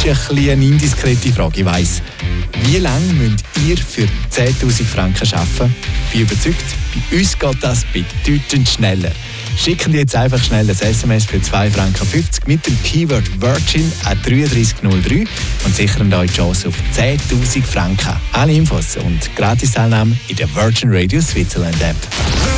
ist ein bisschen eine indiskrete Frage, ich weiss. Wie lange müsst ihr für 10'000 Franken arbeiten? Ich bin überzeugt, bei uns geht das bedeutend schneller. Schicken Sie jetzt einfach schnell ein SMS für 2,50 Franken mit dem Keyword Virgin an 3303 und sichern euch die Chance auf 10'000 Franken. Alle Infos und Gratis-Teilnahme in der Virgin Radio Switzerland App.